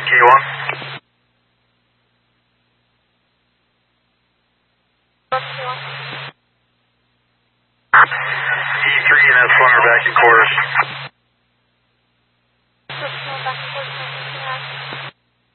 K1. E3 and S1 are back in quarters.